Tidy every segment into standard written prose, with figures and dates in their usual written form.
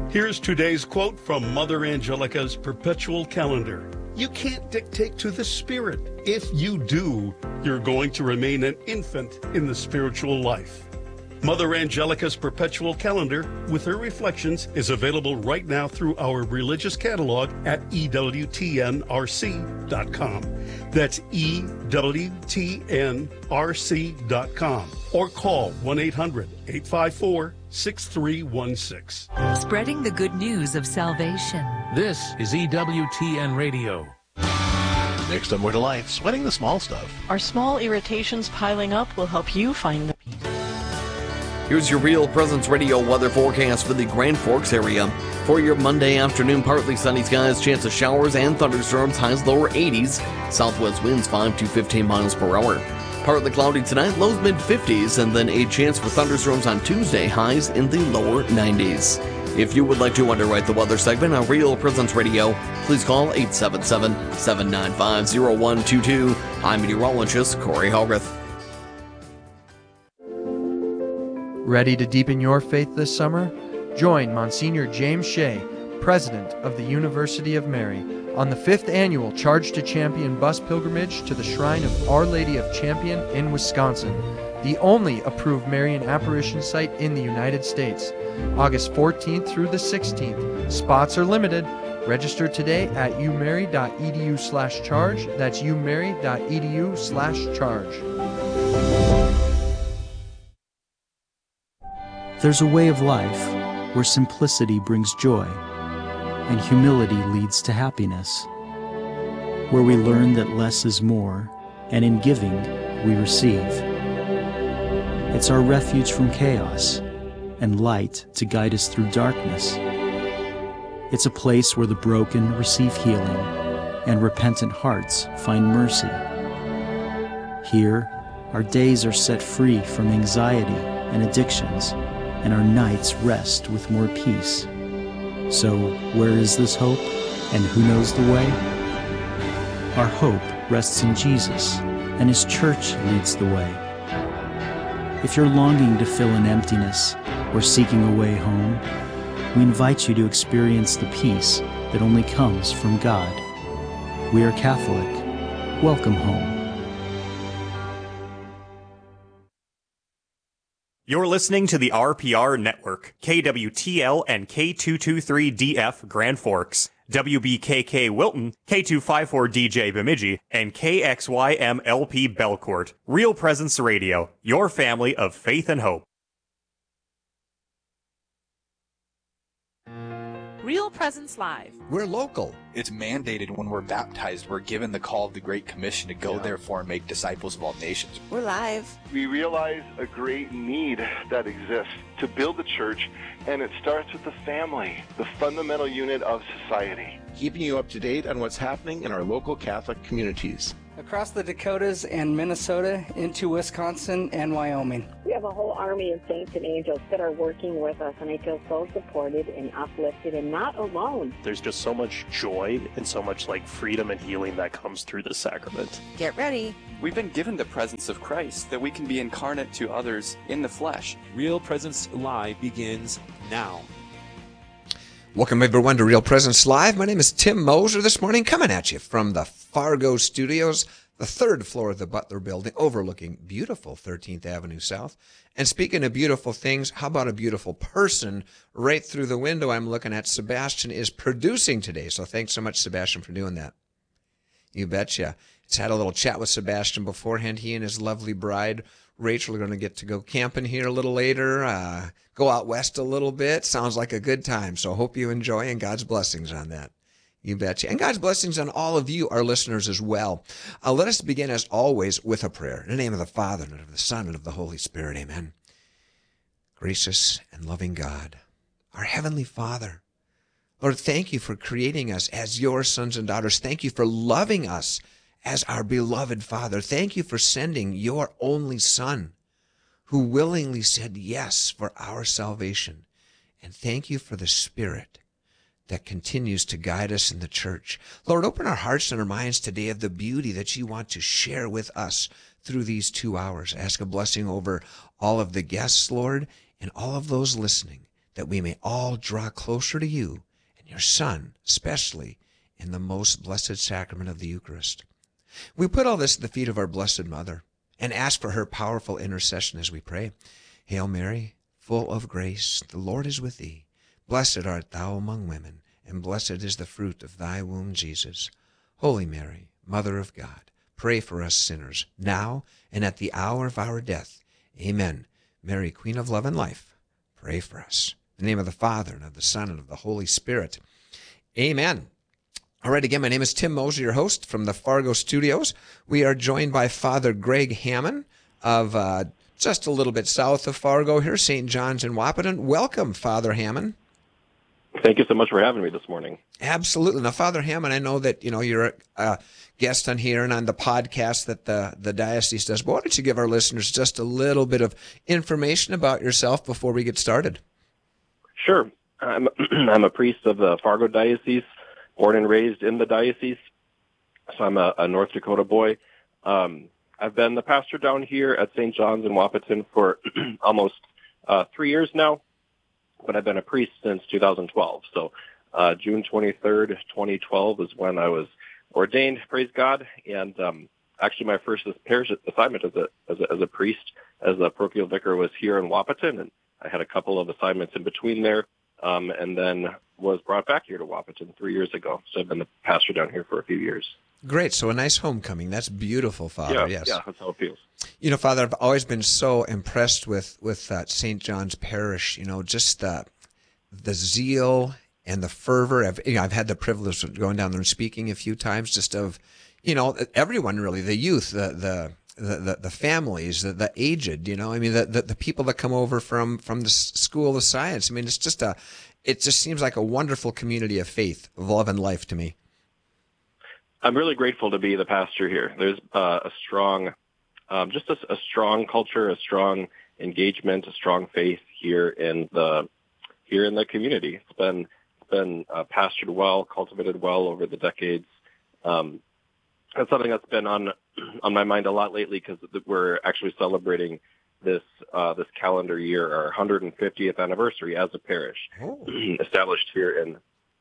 Here's today's quote from Mother Angelica's Perpetual Calendar. You can't dictate to the Spirit. If you do, you're going to remain an infant in the spiritual life. Mother Angelica's Perpetual Calendar, with her reflections, is available right now through our religious catalog at EWTNRC.com. That's EWTNRC.com. Or call 1-800-854-6316. Spreading the good news of salvation. This is EWTN Radio. Next on More to Life, sweating the small stuff. Are small irritations piling up will help you find the peace. Here's your Real Presence Radio weather forecast for the Grand Forks area. For your Monday afternoon, partly sunny skies, chance of showers and thunderstorms, highs lower 80s. Southwest winds 5 to 15 miles per hour. Partly cloudy tonight, lows mid-50s, and then a chance for thunderstorms on Tuesday, highs in the lower 90s. If you would like to underwrite the weather segment on Real Presence Radio, please call 877-795-0122. I'm meteorologist Corey Hallgrith. Ready to deepen your faith this summer? Join Monsignor James Shea, President of the University of Mary, on the 5th annual Charge to Champion bus pilgrimage to the Shrine of Our Lady of Champion in Wisconsin, the only approved Marian apparition site in the United States. August 14th through the 16th. Spots are limited. Register today at umary.edu/charge. That's umary.edu/charge. There's a way of life where simplicity brings joy and humility leads to happiness, where we learn that less is more, and in giving we receive. It's our refuge from chaos and light to guide us through darkness. It's a place where the broken receive healing and repentant hearts find mercy. Here, our days are set free from anxiety and addictions, and our nights rest with more peace. So, where is this hope, and who knows the way? Our hope rests in Jesus, and His church leads the way. If you're longing to fill an emptiness or seeking a way home, we invite you to experience the peace that only comes from God. We are Catholic. Welcome home. You're listening to the RPR Network, KWTL and K223DF Grand Forks, WBKK Wilton, K254DJ Bemidji, and KXYMLP Belcourt. Real Presence Radio, your family of faith and hope. Real Presence Live. We're local. It's mandated when we're baptized. We're given the call of the Great Commission to go therefore and make disciples of all nations. We're live. We realize a great need that exists to build the church, and it starts with the family, the fundamental unit of society. Keeping you up to date on what's happening in our local Catholic communities. Across the Dakotas and Minnesota into Wisconsin and Wyoming. We have a whole army of saints and angels that are working with us, and I feel so supported and uplifted and not alone. There's just so much joy and so much freedom and healing that comes through the sacrament. Get ready. We've been given the presence of Christ that we can be incarnate to others in the flesh. Real Presence Live begins now. Welcome everyone to Real Presence Live. My name is Tim Moser this morning, coming at you from the Fargo Studios, the third floor of the Butler Building, overlooking beautiful 13th Avenue South. And speaking of beautiful things, how about a beautiful person right through the window I'm looking at? Sebastian is producing today, so thanks so much, Sebastian, for doing that. You betcha. It's had a little chat with Sebastian beforehand. He and his lovely bride, Rachel, are going to get to go camping here a little later, go out west a little bit. Sounds like a good time, so hope you enjoy, and God's blessings on that. You betcha. And God's blessings on all of you, our listeners, as well. Let us begin, as always, with a prayer. In the name of the Father, and of the Son, and of the Holy Spirit. Amen. Gracious and loving God, our Heavenly Father, Lord, thank you for creating us as your sons and daughters. Thank you for loving us as our beloved Father. Thank you for sending your only Son, who willingly said yes for our salvation. And thank you for the Spirit that continues to guide us in the church. Lord, open our hearts and our minds today of the beauty that you want to share with us through these 2 hours. Ask a blessing over all of the guests, Lord, and all of those listening, that we may all draw closer to you and your Son, especially in the most blessed sacrament of the Eucharist. We put all this at the feet of our Blessed Mother and ask for her powerful intercession as we pray. Hail Mary, full of grace, the Lord is with thee. Blessed art thou among women, and blessed is the fruit of thy womb, Jesus. Holy Mary, Mother of God, pray for us sinners, now and at the hour of our death. Amen. Mary, Queen of love and life, pray for us. In the name of the Father, and of the Son, and of the Holy Spirit. Amen. All right, again, my name is Tim Moser, your host from the Fargo Studios. We are joined by Father Greg Hammond of just a little bit south of Fargo here, St. John's in Wahpeton. Welcome, Father Hammond. Thank you so much for having me this morning. Absolutely. Now, Father Hammond, I know that you're a guest on here and on the podcast that the diocese does, but why don't you give our listeners just a little bit of information about yourself before we get started? Sure. I'm a priest of the Fargo Diocese, born and raised in the diocese, so I'm a North Dakota boy. I've been the pastor down here at St. John's in Wahpeton for almost 3 years now, but I've been a priest since 2012. So June 23rd, 2012 is when I was ordained, praise God, and actually my first parish assignment as a priest, as a parochial vicar, was here in Wahpeton, and I had a couple of assignments in between there, and then was brought back here to Wahpeton 3 years ago. So I've been the pastor down here for a few years. Great. So a nice homecoming. That's beautiful, Father. Yeah, yes. Yeah, that's how it feels. Father, I've always been so impressed with St. John's Parish, just the zeal and the fervor. I've had the privilege of going down there and speaking a few times, just of, everyone really, the youth, the families, the aged, the people that come over from the School of Science. It just seems like a wonderful community of faith, of love and life to me. I'm really grateful to be the pastor here. There's a strong, just a strong culture, a strong engagement, a strong faith here in the community. It's been pastored well, cultivated well over the decades. That's something that's been on my mind a lot lately, because we're actually celebrating this calendar year, our 150th anniversary as a parish, established here in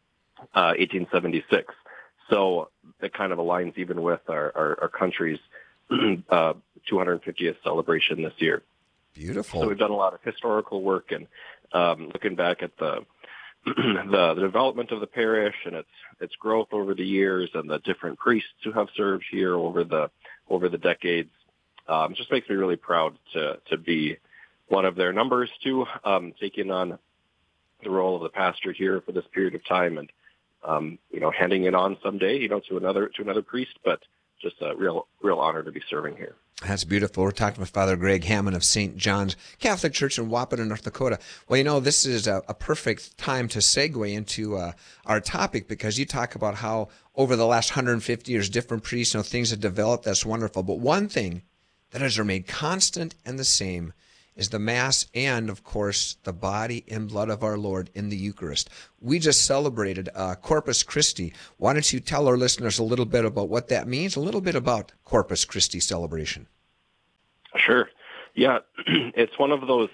1876. So it kind of aligns even with our country's 250th celebration this year. Beautiful. So we've done a lot of historical work and looking back at the development of the parish and its growth over the years, and the different priests who have served here over the decades. It just makes me really proud to be one of their numbers too, taking on the role of the pastor here for this period of time, and handing it on someday, to another priest, but just a real honor to be serving here. That's beautiful. We're talking with Father Greg Hammond of St. John's Catholic Church in Wahpeton, North Dakota. Well, this is a perfect time to segue into our topic, because you talk about how over the last 150 years, different priests, things have developed. That's wonderful. But one thing that has remained constant and the same is the Mass and, of course, the body and blood of our Lord in the Eucharist. We just celebrated Corpus Christi. Why don't you tell our listeners a little bit about what that means, a little bit about Corpus Christi celebration? Sure. Yeah, it's one of those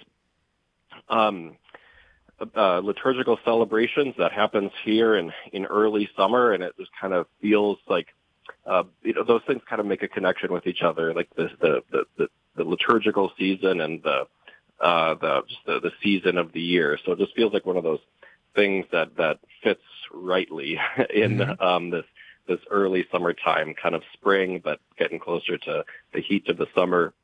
liturgical celebrations that happens here in early summer, and it just kind of feels like those things kind of make a connection with each other, like the liturgical season and the season of the year. So it just feels like one of those things that fits rightly in this early summertime, kind of spring, but getting closer to the heat of the summer.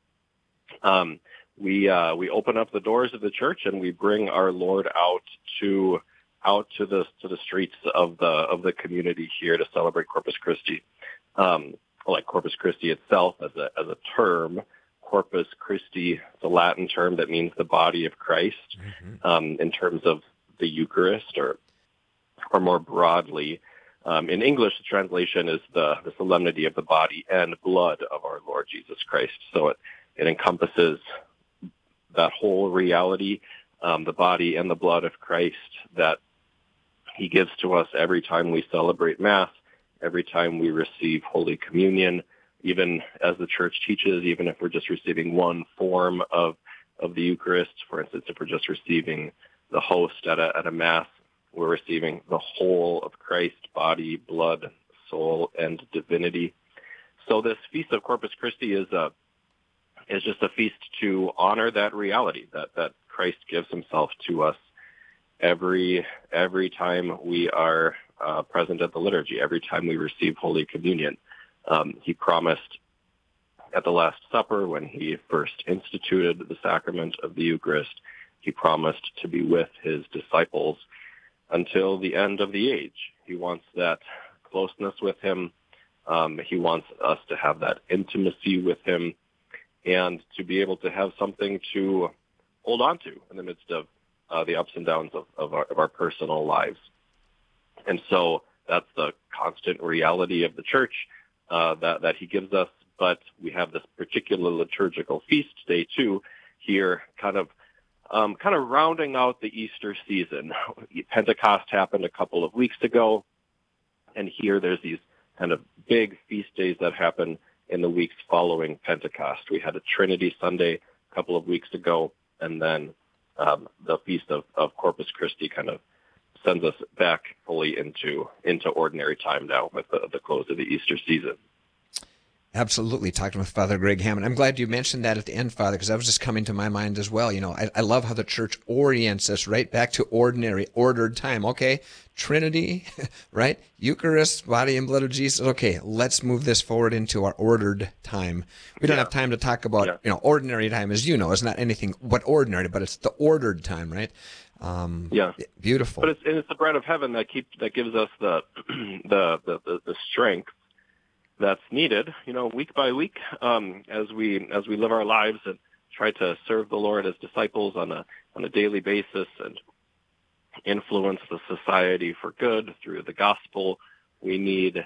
We open up the doors of the church and we bring our Lord out to the streets of the community here to celebrate Corpus Christi. Like Corpus Christi itself as a term, Corpus Christi, it's a Latin term that means the body of Christ. In terms of the Eucharist, or more broadly, in English, the translation is the solemnity of the body and blood of our Lord Jesus Christ. So it encompasses that whole reality, the body and the blood of Christ that he gives to us every time we celebrate Mass, every time we receive Holy Communion, even as the Church teaches, even if we're just receiving one form of the Eucharist. For instance, if we're just receiving the host at a Mass, we're receiving the whole of Christ's body, blood, soul, and divinity. So this Feast of Corpus Christi is just a feast to honor that reality, that Christ gives himself to us every time we are present at the liturgy, every time we receive Holy Communion. He promised at the Last Supper, when he first instituted the sacrament of the Eucharist, he promised to be with his disciples until the end of the age. He wants that closeness with him. He wants us to have that intimacy with him and to be able to have something to hold on to in the midst of the ups and downs of our personal lives. And so that's the constant reality of the Church that he gives us. But we have this particular liturgical feast, day 2, here, kind of rounding out the Easter season. Pentecost happened a couple of weeks ago, and here there's these kind of big feast days that happen in the weeks following Pentecost. We had a Trinity Sunday a couple of weeks ago, and then the Feast of Corpus Christi kind of sends us back fully into ordinary time now with the close of the Easter season. Absolutely. Talking with Father Greg Hammond. I'm glad you mentioned that at the end, Father, because that was just coming to my mind as well. You know, I love how the Church orients us right back to ordinary, ordered time. Okay, Trinity, right? Eucharist, body and blood of Jesus. Okay, let's move this forward into our ordered time. We don't have time to talk about, ordinary time, as you know, is not anything but ordinary, but it's the ordered time, right? Beautiful. But it's the bread of heaven that gives us the strength that's needed, week by week, as we live our lives and try to serve the Lord as disciples on a daily basis and influence the society for good through the gospel. We need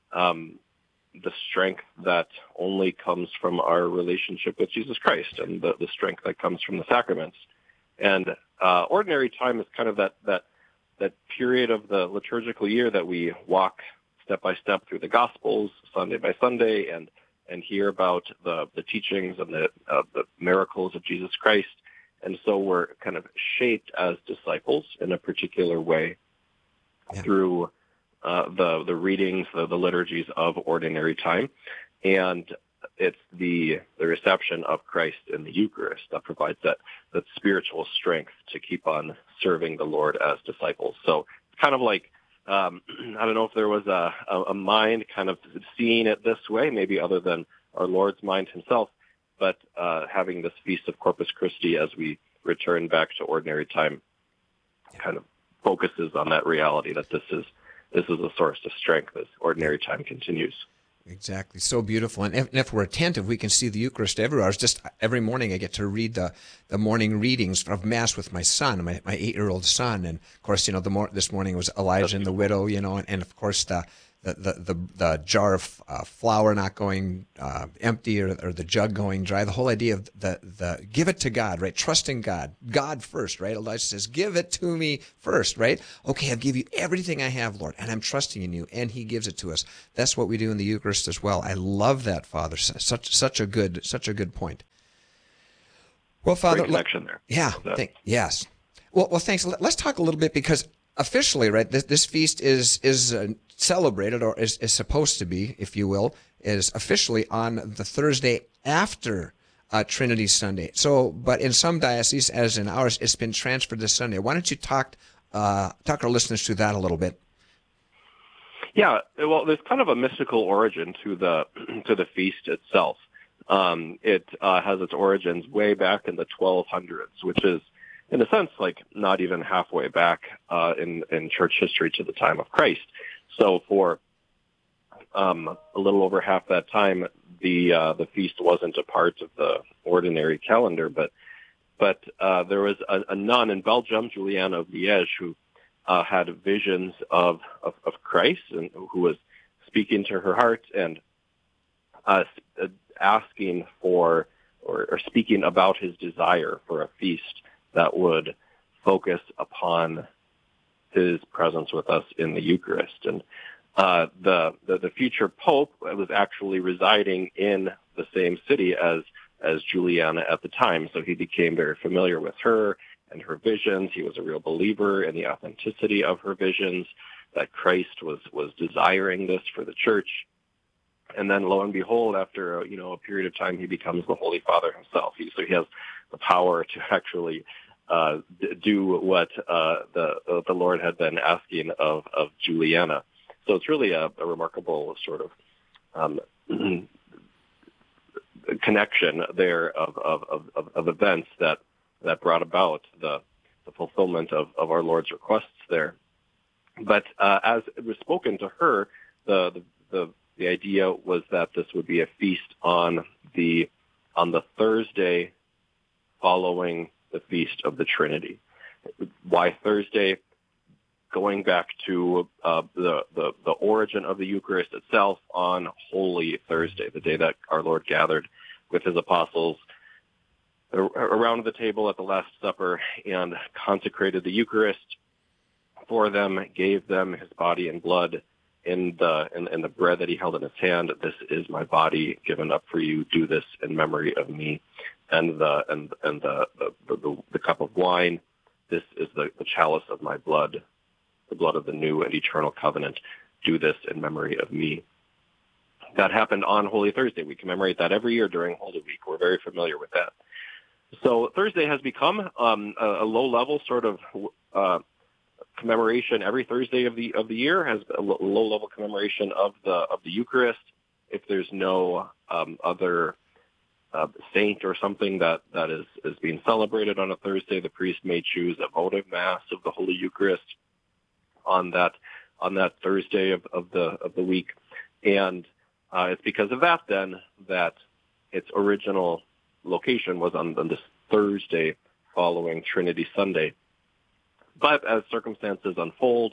the strength that only comes from our relationship with Jesus Christ and the strength that comes from the sacraments. And ordinary time is kind of that period of the liturgical year that we walk step by step through the Gospels, Sunday by Sunday, and hear about the teachings and the miracles of Jesus Christ. And so we're kind of shaped as disciples in a particular way through the readings, the liturgies of ordinary time. And it's the reception of Christ in the Eucharist that provides that spiritual strength to keep on serving the Lord as disciples. So it's kind of like, I don't know if there was a mind kind of seeing it this way, maybe other than our Lord's mind himself, but having this Feast of Corpus Christi as we return back to ordinary time kind of focuses on that reality that this is a source of strength as ordinary time continues. Exactly. So beautiful. And if we're attentive, we can see the Eucharist everywhere. Just every morning I get to read the morning readings of Mass with my son, my 8-year-old son. And of course, this morning was Elijah and the widow, and of course the jar of flour not going empty or the jug going dry. The whole idea of the give it to God, right? Trusting God first, right? Elijah says, give it to me first, right? Okay, I'll give you everything I have, Lord, and I'm trusting in you, and he gives it to us. That's what we do in the Eucharist as well. I love that, Father. Such a good point. Well, Father, great connection there. Yeah. Yes. Well, thanks. Let's talk a little bit because officially, right, this feast is celebrated, or is supposed to be, if you will, is officially on the Thursday after Trinity Sunday. So, but in some dioceses, as in ours, it's been transferred this Sunday. Why don't you talk our listeners through that a little bit? Yeah, well, there's kind of a mystical origin to the feast itself. It has its origins way back in the 1200s, which is, in a sense, like not even halfway back in church history to the time of Christ. So for a little over half that time, the feast wasn't a part of the ordinary calendar, but there was a nun in Belgium, Juliana of Liège, who had visions of Christ and who was speaking to her heart and asking for or speaking about his desire for a feast that would focus upon his presence with us in the Eucharist. And the future pope was actually residing in the same city as Juliana at the time, so he became very familiar with her and her visions. He was a real believer in the authenticity of her visions, that Christ was desiring this for the church. And then, lo and behold, after a period of time, he becomes the Holy Father himself. So he has the power to actually do what the Lord had been asking of Juliana. So it's really a remarkable sort of connection there of events that brought about the fulfillment of our Lord's requests there. But as it was spoken to her, the idea was that this would be a feast on the Thursday following the Feast of the Trinity. Why Thursday? Going back to the origin of the Eucharist itself on Holy Thursday, the day that our Lord gathered with his apostles around the table at the Last Supper and consecrated the Eucharist for them, gave them his body and blood in the bread that he held in his hand. This is my body given up for you. Do this in memory of me. And the cup of wine. This is the chalice of my blood, the blood of the new and eternal covenant. Do this in memory of me. That happened on Holy Thursday. We commemorate that every year during Holy Week. We're very familiar with that. So Thursday has become a low-level sort of commemoration. Every Thursday of the year has a low-level commemoration of the Eucharist. If there's no other saint or something that is being celebrated on a Thursday, the priest may choose a votive mass of the Holy Eucharist on that Thursday of the week, and it's because of that then that its original location was on this Thursday following Trinity Sunday. But as circumstances unfold,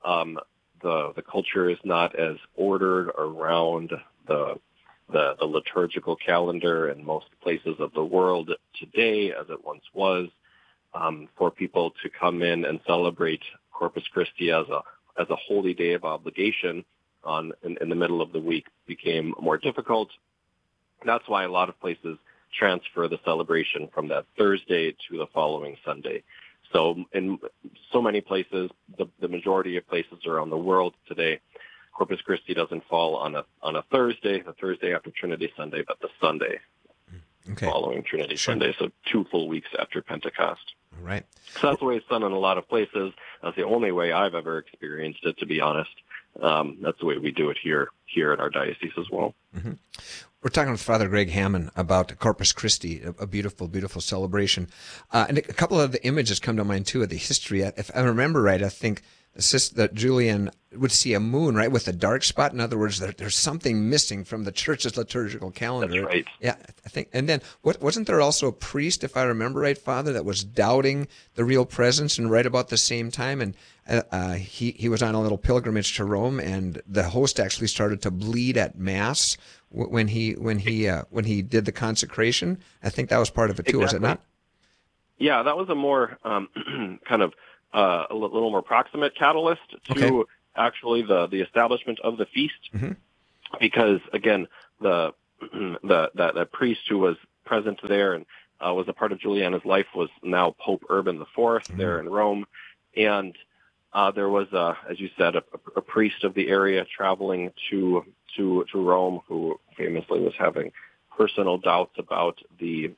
the culture is not as ordered around the liturgical calendar in most places of the world today as it once was. For people to come in and celebrate Corpus Christi as a holy day of obligation in the middle of the week became more difficult. That's why a lot of places transfer the celebration from that Thursday to the following Sunday. So in so many places, the majority of places around the world today, Corpus Christi doesn't fall on a Thursday, the Thursday after Trinity Sunday, but the Sunday following Trinity Sunday, so 2 full weeks after Pentecost. All right. So that's the way it's done in a lot of places. That's the only way I've ever experienced it, to be honest. That's the way we do it here in our diocese as well. Mm-hmm. We're talking with Father Greg Hammond about Corpus Christi, a beautiful, beautiful celebration. And a couple of the images come to mind, too, of the history. If I remember right, I think that Julian would see a moon, right, with a dark spot. In other words, there's something missing from the church's liturgical calendar. That's right. Yeah, I think. And then wasn't there also a priest, if I remember right, Father, that was doubting the real presence, and right about the same time, and he was on a little pilgrimage to Rome, and the host actually started to bleed at Mass when he did the consecration. I think that was part of it too, was it not? Yeah, that was a more kind of a little more proximate catalyst to actually the establishment of the feast, because again, the priest who was present there and was a part of Juliana's life was now Pope Urban IV there in Rome, and there was, as you said, a priest of the area traveling to Rome who famously was having personal doubts about the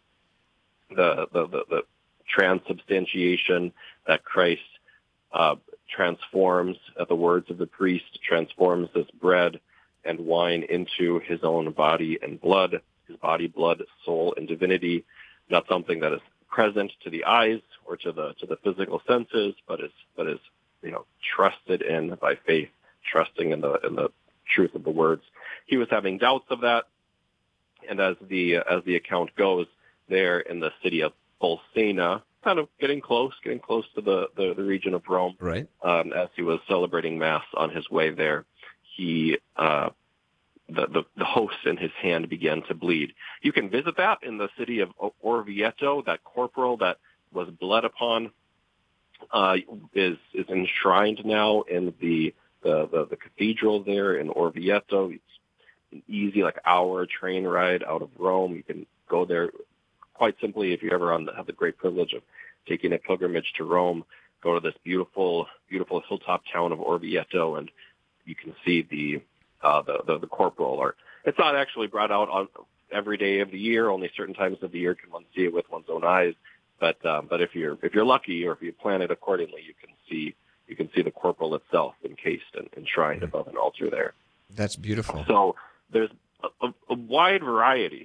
transubstantiation, that Christ transforms, at the words of the priest, transforms this bread and wine into his own body and blood, his body, blood, soul, and divinity, not something that is present to the eyes or to the physical senses, but is trusted in by faith, trusting in the truth of the words. He was having doubts of that, and as the account goes, there in the city of Bolsena, kind of getting close to the region of Rome. Right. As he was celebrating Mass on his way there, he the host in his hand began to bleed. You can visit that in the city of Orvieto. That corporal that was bled upon is enshrined now in the cathedral there in Orvieto. It's an easy hour train ride out of Rome. You can go there quite simply if you ever have the great privilege of taking a pilgrimage to Rome, go to this beautiful, beautiful hilltop town of Orvieto, and you can see the corporal. Or it's not actually brought out on every day of the year. Only certain times of the year can one see it with one's own eyes. But if you're lucky, or if you plan it accordingly, you can see the corporal itself encased and enshrined above an altar there. That's beautiful. So there's a wide variety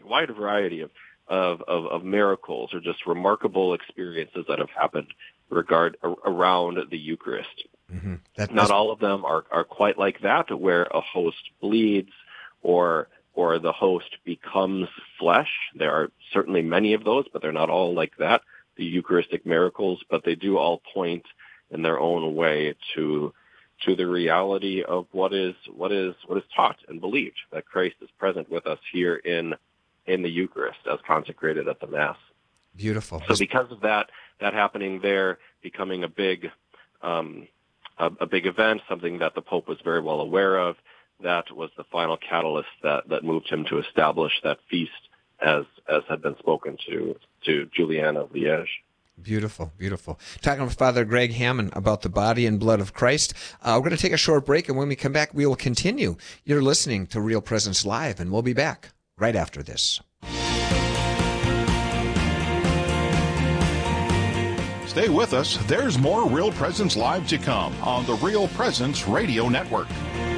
of miracles or just remarkable experiences that have happened around the Eucharist. Mm-hmm. Not all of them are quite like that, where a host bleeds or the host becomes flesh. There are certainly many of those, but they're not all like that, the Eucharistic miracles, but they do all point in their own way to the reality of what is taught and believed, that Christ is present with us here in the Eucharist as consecrated at the Mass. Beautiful. So because of that happening there, becoming a big event, something that the Pope was very well aware of, that was the final catalyst that moved him to establish that feast as had been spoken to Julian of Liège. Beautiful, beautiful. Talking with Father Greg Hammond about the body and blood of Christ. We're going to take a short break, and when we come back, we will continue. You're listening to Real Presence Live, and we'll be back right after this. Stay with us. There's more Real Presence Live to come on the Real Presence Radio Network.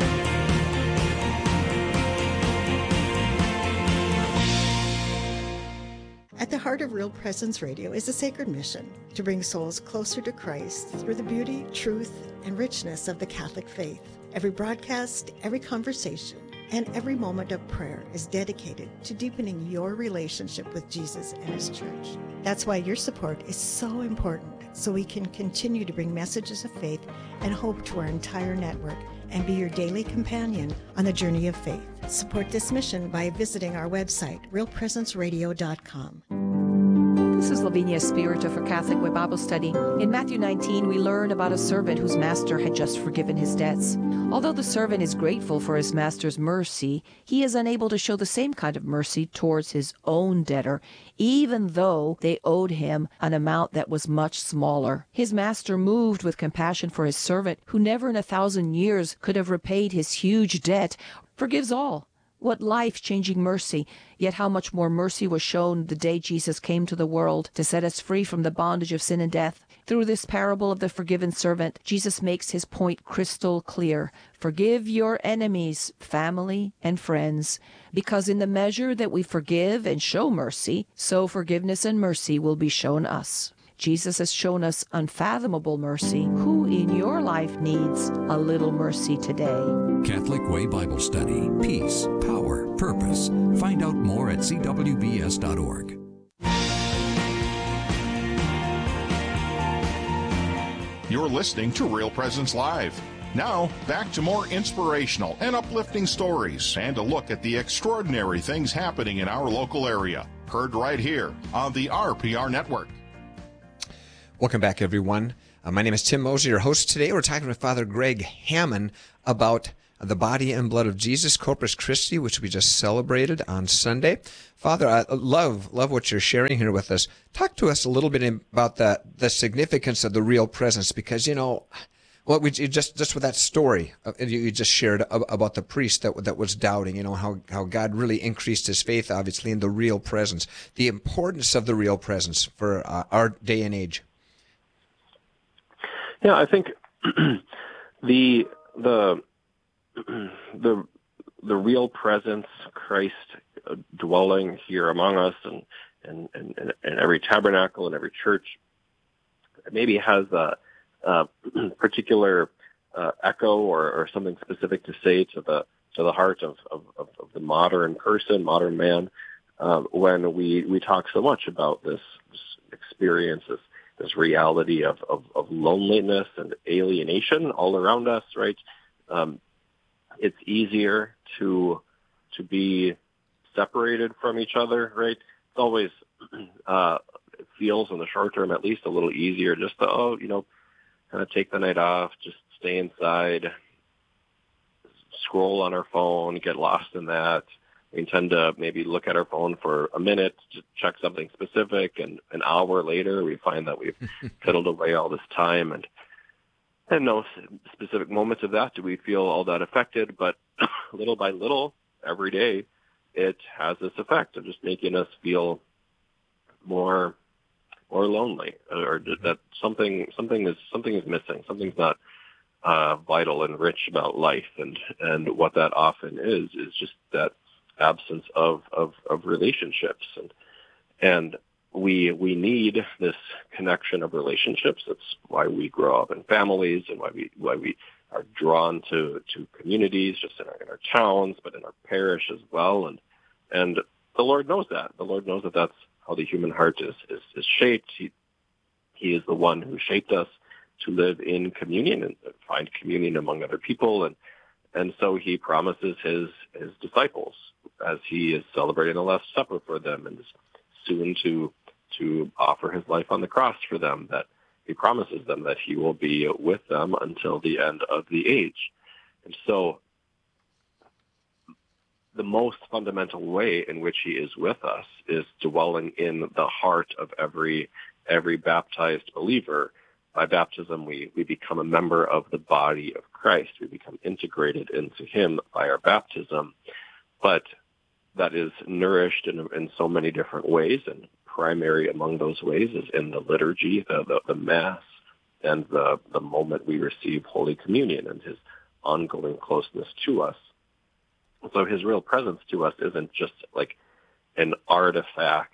At the heart of Real Presence Radio is a sacred mission to bring souls closer to Christ through the beauty, truth, and richness of the Catholic faith. Every broadcast, every conversation, and every moment of prayer is dedicated to deepening your relationship with Jesus and His Church. That's why your support is so important, so we can continue to bring messages of faith and hope to our entire network and be your daily companion on the journey of faith. Support this mission by visiting our website, realpresenceradio.com. This is Lavinia Spirito for Catholic Way Bible Study. In Matthew 19, we learn about a servant whose master had just forgiven his debts. Although the servant is grateful for his master's mercy, he is unable to show the same kind of mercy towards his own debtor, even though they owed him an amount that was much smaller. His master, moved with compassion for his servant, who never in 1,000 years could have repaid his huge debt, forgives all. What life-changing mercy, yet how much more mercy was shown the day Jesus came to the world to set us free from the bondage of sin and death. Through this parable of the forgiven servant, Jesus makes his point crystal clear. Forgive your enemies, family and friends, because in the measure that we forgive and show mercy, so forgiveness and mercy will be shown us. Jesus has shown us unfathomable mercy. Who in your life needs a little mercy today? Catholic Way Bible Study. Peace, power, purpose. Find out more at cwbs.org. You're listening to Real Presence Live. Now, back to more inspirational and uplifting stories and a look at the extraordinary things happening in our local area. Heard right here on the RPR Network. Welcome back, everyone. My name is Tim Moser, your host today. We're talking with Father Greg Hammond about the body and blood of Jesus, Corpus Christi, which we just celebrated on Sunday. Father, I love what you're sharing here with us. Talk to us a little bit about the significance of the real presence, because, what we just with that story you just shared about the priest that was doubting, how God really increased his faith, obviously, in the real presence, the importance of the real presence for our day and age. Yeah, I think the real presence, Christ dwelling here among us, and every tabernacle and every church, maybe has a particular echo or something specific to say to the heart of the modern person, modern man, when we talk so much about this experience, this reality of loneliness and alienation all around us, right? It's easier to be separated from each other, right? It's always, it feels in the short term at least a little easier just to, kind of take the night off, just stay inside, scroll on our phone, get lost in that, we tend to maybe look at our phone for a minute to check something specific, and an hour later we find that we've fiddled away all this time, and no specific moments of that do we feel all that affected, but little by little, every day, it has this effect of just making us feel more lonely, or that something is missing, something's not vital and rich about life, and what that often is just that absence of relationships, and we need this connection of relationships. That's why we grow up in families, and why we are drawn to communities, just in our towns, but in our parish as well, and the Lord knows that. The Lord knows that that's how the human heart is shaped. He is the one who shaped us to live in communion and find communion among other people, and so he promises his disciples, as he is celebrating the Last Supper for them and is soon to offer his life on the cross for them, that he promises them that he will be with them until the end of the age. And so the most fundamental way in which he is with us is dwelling in the heart of every baptized believer. By baptism, we become a member of the body of Christ. We become integrated into him by our baptism. But that is nourished in so many different ways, and primary among those ways is in the liturgy, the Mass, and the moment we receive Holy Communion and his ongoing closeness to us. So his real presence to us isn't just like an artifact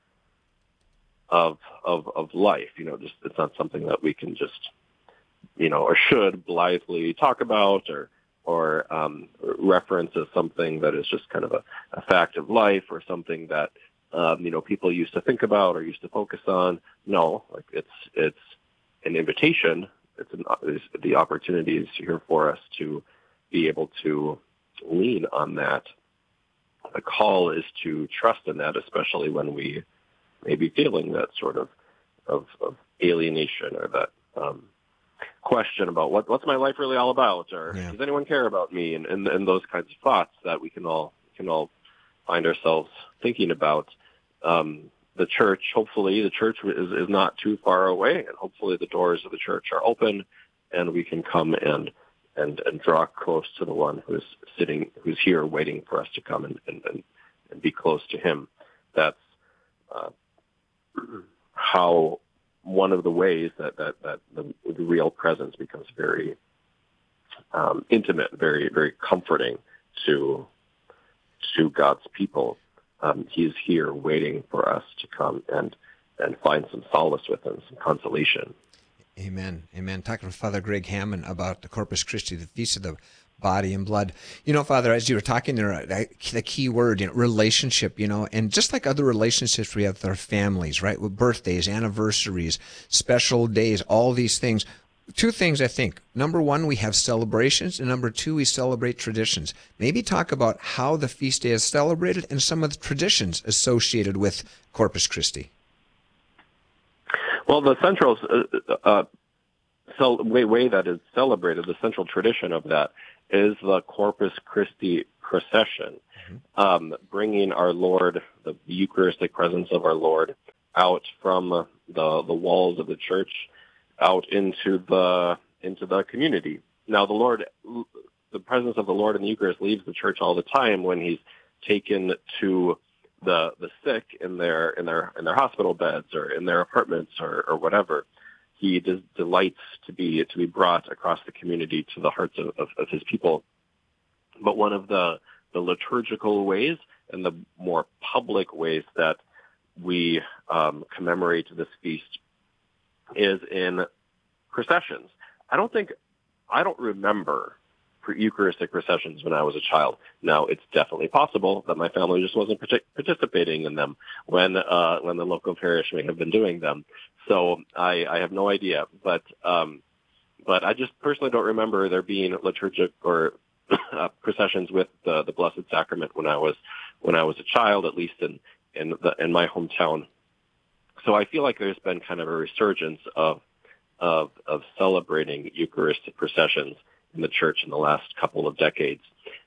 of life, just it's not something that we can just, or should blithely talk about or reference as something that is just kind of a fact of life, or something that people used to think about or used to focus on. No, like it's an invitation. It's the opportunity is here for us to be able to lean on that. The call is to trust in that, especially when we may be feeling that sort of alienation, or that question about what's my life really all about, or does anyone care about me, and those kinds of thoughts that we can all find ourselves thinking about. The church, hopefully, the church is not too far away, and hopefully the doors of the church are open, and we can come and draw close to the one who's here waiting for us to come and be close to him. That's how one of the ways that the real presence becomes very intimate, very, very comforting to God's people. He's here waiting for us to come and find some solace with him, some consolation. Amen. Amen. Talking with Father Greg Hammond about the Corpus Christi, the Feast of the Body and Blood. Father, as you were talking there, the key word, relationship, and just like other relationships we have with our families, right? With birthdays, anniversaries, special days, all these things. Two things, I think. Number one, we have celebrations, and number two, we celebrate traditions. Maybe talk about how the feast day is celebrated and some of the traditions associated with Corpus Christi. Well, the central way that is celebrated, the central tradition of that, is the Corpus Christi procession, bringing our Lord, the Eucharistic presence of our Lord, out from the walls of the church, out into the community. Now, the presence of the Lord in the Eucharist leaves the church all the time when he's taken to the sick in their hospital beds or in their apartments or whatever. He delights to be brought across the community to the hearts of his people. But one of the liturgical ways and the more public ways that we commemorate this feast is in processions. I don't remember Eucharistic processions when I was a child. Now, it's definitely possible that my family just wasn't participating in them when the local parish may have been doing them. So I have no idea. But I just personally don't remember there being liturgic or processions with the Blessed Sacrament when I was a child, at least in my hometown. So I feel like there's been kind of a resurgence of celebrating Eucharistic processions in the church in the last couple of decades.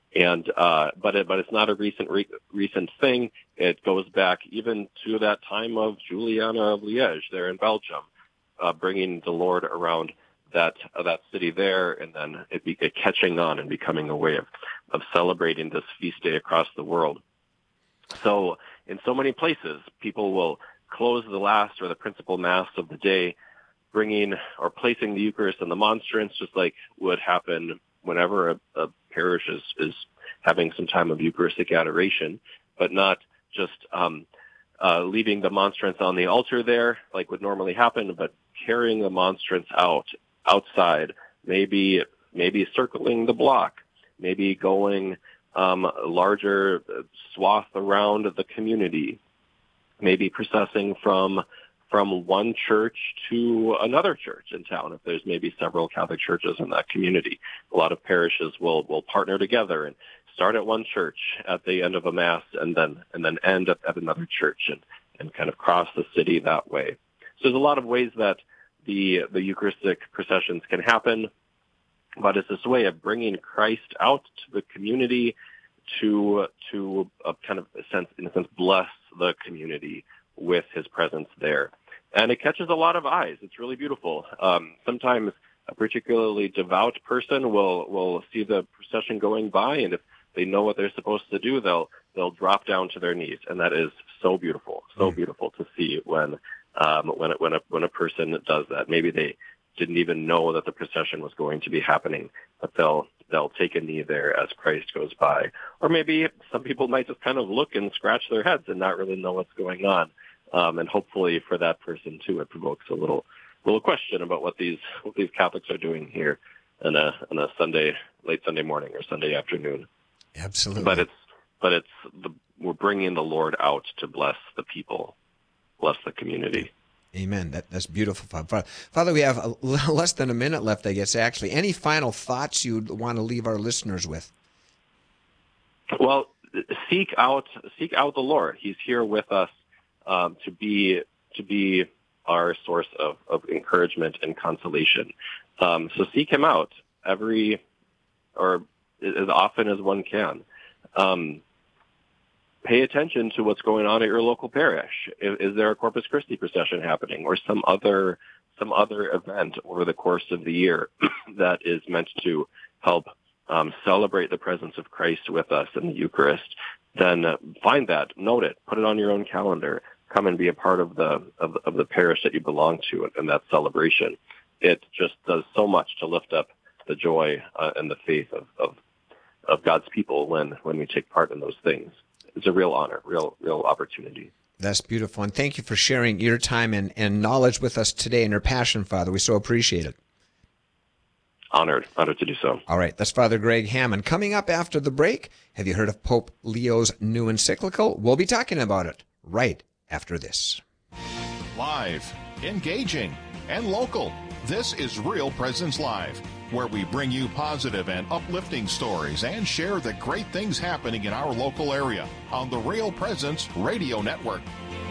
And but it's not a recent thing. It goes back even to that time of Juliana of Liège there in Belgium, bringing the Lord around that city there, and then it catching on and becoming a way of celebrating this feast day across the world. So in so many places, people will close the last or the principal Mass of the day, bringing or placing the Eucharist in the monstrance, just like would happen whenever a parish is having some time of Eucharistic adoration, but not just leaving the monstrance on the altar there like would normally happen, but carrying the monstrance outside, maybe circling the block, maybe going a larger swath around the community, maybe processing from one church to another church in town. If there's maybe several Catholic churches in that community, a lot of parishes will partner together and start at one church at the end of a Mass and then end at another church and kind of cross the city that way. So there's a lot of ways that the Eucharistic processions can happen, but it's this way of bringing Christ out to the community to kind of in a sense bless the community with his presence there. And it catches a lot of eyes. It's really beautiful. Sometimes a particularly devout person will see the procession going by, and if they know what they're supposed to do, they'll drop down to their knees, and that is so beautiful to see when a person does that. Maybe they didn't even know that the procession was going to be happening, but they'll take a knee there as Christ goes by. Or maybe some people might just kind of look and scratch their heads and not really know what's going on. And hopefully for that person too, it provokes a little question about what these Catholics are doing here on a late Sunday morning or Sunday afternoon. Absolutely. But we're bringing the Lord out to bless the people, bless the community. Amen. That's beautiful, Father. We have less than a minute left, I guess. Actually, any final thoughts you'd want to leave our listeners with? Well, seek out the Lord. He's here with us to be our source of encouragement and consolation. So seek him out or as often as one can. Pay attention to what's going on at your local parish. Is there a Corpus Christi procession happening, or some other event over the course of the year that is meant to help celebrate the presence of Christ with us in the Eucharist? Then find that, note it, put it on your own calendar. Come and be a part of the parish that you belong to and that celebration. It just does so much to lift up the joy and the faith of God's people when we take part in those things. It's a real honor, real opportunity. That's beautiful. And thank you for sharing your time and knowledge with us today and your passion, Father. We so appreciate it. Honored to do so. All right, that's Father Greg Hammond. Coming up after the break, have you heard of Pope Leo's new encyclical? We'll be talking about it right after this. Live, engaging, and local. This is Real Presence Live, where we bring you positive and uplifting stories and share the great things happening in our local area on the Real Presence Radio Network.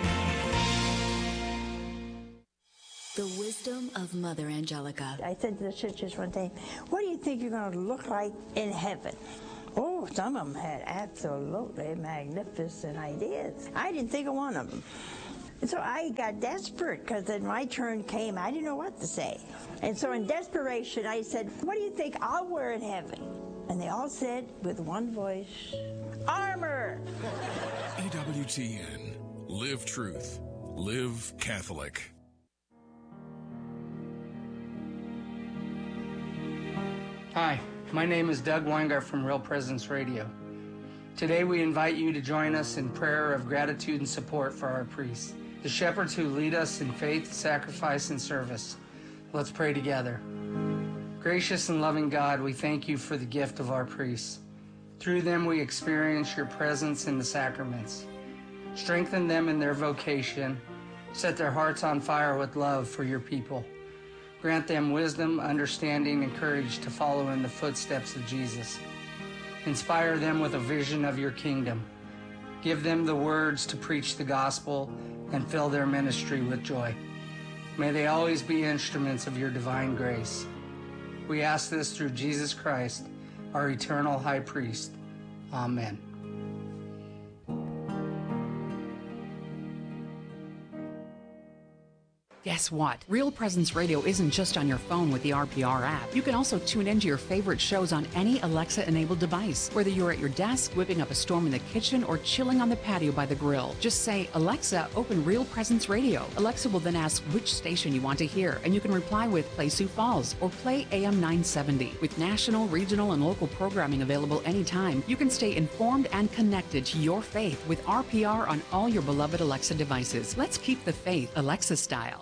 The wisdom of Mother Angelica. I said to the sisters one day, what do you think you're going to look like in heaven? Oh, some of them had absolutely magnificent ideas. I didn't think of one of them. And so I got desperate because then my turn came. I didn't know what to say. And so in desperation, I said, what do you think I'll wear in heaven? And they all said with one voice, armor. EWTN. Live truth. Live Catholic. Hi, my name is Doug Weingart from Real Presence Radio. Today we invite you to join us in prayer of gratitude and support for our priests, the shepherds who lead us in faith, sacrifice, and service. Let's pray together. Gracious and loving God, we thank you for the gift of our priests. Through them we experience your presence in the sacraments. Strengthen them in their vocation. Set their hearts on fire with love for your people. Grant them wisdom, understanding, and courage to follow in the footsteps of Jesus. Inspire them with a vision of your kingdom. Give them the words to preach the gospel and fill their ministry with joy. May they always be instruments of your divine grace. We ask this through Jesus Christ, our eternal high priest. Amen. Guess what? Real Presence Radio isn't just on your phone with the RPR app. You can also tune into your favorite shows on any Alexa-enabled device, whether you're at your desk, whipping up a storm in the kitchen, or chilling on the patio by the grill. Just say, Alexa, open Real Presence Radio. Alexa will then ask which station you want to hear, and you can reply with Play Sioux Falls or Play AM 970. With national, regional, and local programming available anytime, you can stay informed and connected to your faith with RPR on all your beloved Alexa devices. Let's keep the faith Alexa style.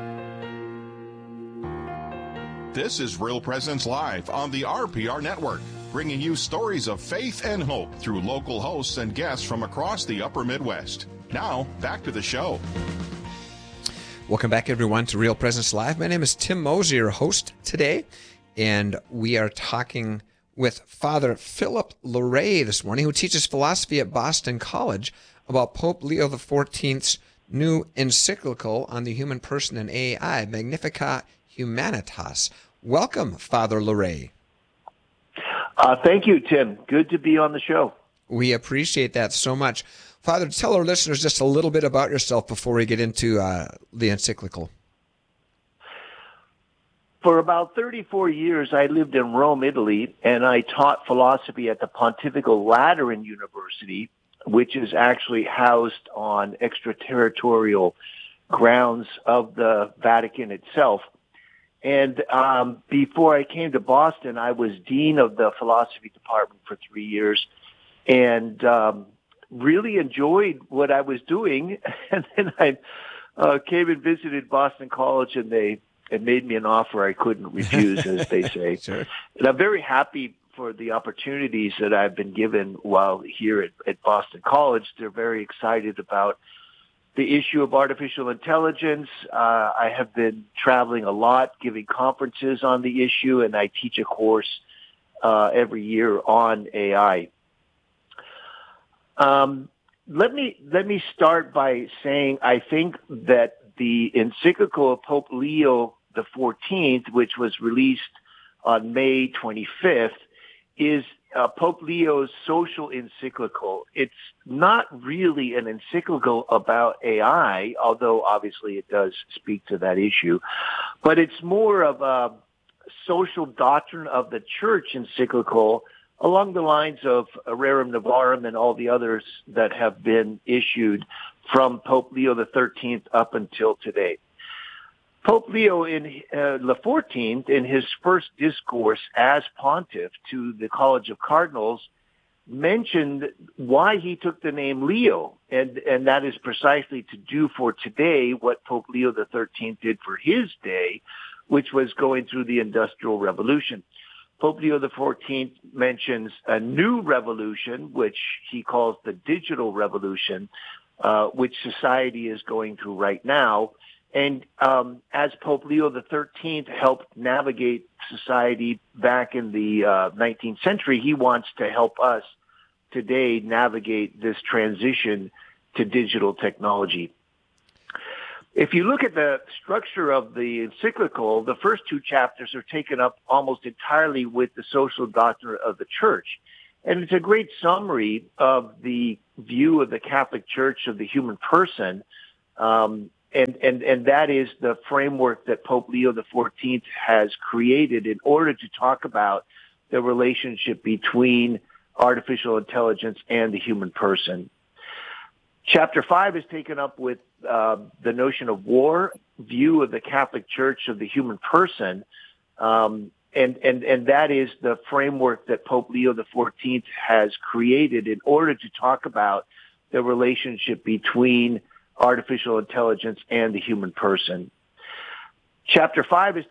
This is Real Presence Live on the RPR Network, bringing you stories of faith and hope through local hosts and guests from across the upper Midwest. Now, back to the show. Welcome back, everyone, to Real Presence Live. My name is Tim Moser, your host today, and we are talking with Father Philip Larrey this morning, who teaches philosophy at Boston College, about Pope Leo XIV's new encyclical on the human person and AI, Magnificat Humanitas. Welcome, Father Larrey. Thank you, Tim. Good to be on the show. We appreciate that so much. Father, tell our listeners just a little bit about yourself before we get into the encyclical. For about 34 years, I lived in Rome, Italy, and I taught philosophy at the Pontifical Lateran University, which is actually housed on extraterritorial grounds of the Vatican itself. And before I came to Boston, I was dean of the philosophy department for 3 years and really enjoyed what I was doing. And then I came and visited Boston College, and they made me an offer I couldn't refuse, as they say. Sure. And I'm very happy for the opportunities that I've been given while here at Boston College. They're very excited about the issue of artificial intelligence. I have been traveling a lot, giving conferences on the issue, and I teach a course every year on AI. Let me start by saying I think that the encyclical of Pope Leo XIV, which was released on May 25th, is Pope Leo's social encyclical. It's not really an encyclical about AI, although obviously it does speak to that issue, but it's more of a social doctrine of the church encyclical along the lines of Rerum Novarum and all the others that have been issued from Pope Leo XIII up until today. Pope Leo XIV, in his first discourse as pontiff to the College of Cardinals, mentioned why he took the name Leo, and that is precisely to do for today what Pope Leo XIII did for his day, which was going through the Industrial Revolution. Pope Leo XIV mentions a new revolution, which he calls the digital revolution, which society is going through right now. And as Pope Leo XIII helped navigate society back in the 19th century, he wants to help us today navigate this transition to digital technology. If you look at the structure of the encyclical, the first two chapters are taken up almost entirely with the social doctrine of the church. And it's a great summary of the view of the Catholic Church of the human person. And that is the framework that Pope Leo XIV has created in order to talk about the relationship between artificial intelligence and the human person. Chapter 5 is taken up with the notion of war, view of the Catholic Church of the human person, and that is the framework that Pope Leo XIV has created in order to talk about the relationship between artificial intelligence and the human person. Chapter 5 is